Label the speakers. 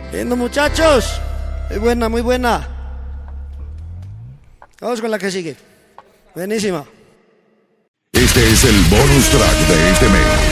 Speaker 1: Lindo, muchachos. Muy buena, muy buena. Vamos con la que sigue. Buenísima.
Speaker 2: Este es el bonus track de este mes.